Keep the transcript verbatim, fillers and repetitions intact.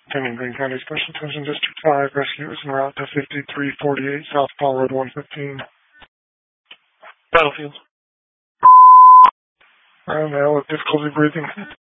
Attending Greene County Special Attention District five, rescue is en route to fifty-three forty-eight South Paul Road one fifteen. Battlefield. Brown male with difficulty breathing.